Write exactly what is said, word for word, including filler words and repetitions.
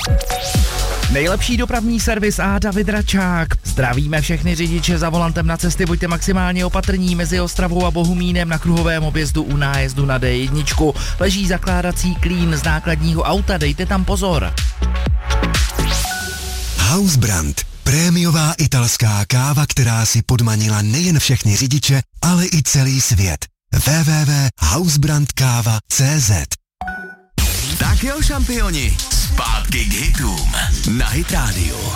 Nejlepší dopravní servis a David Račák. Zdravíme všechny řidiče za volantem na cesty, buďte maximálně opatrní mezi Ostravou a Bohumínem na kruhovém objezdu u nájezdu na dé jedna. Leží zakládací klín z nákladního auta, dejte tam pozor. Hausbrand. Prémiová italská káva, která si podmanila nejen všechny řidiče, ale i celý svět. w w w tečka hausbrand káva tečka cé zet. Tak jo, šampioni, zpátky k hitům na Hit Radio.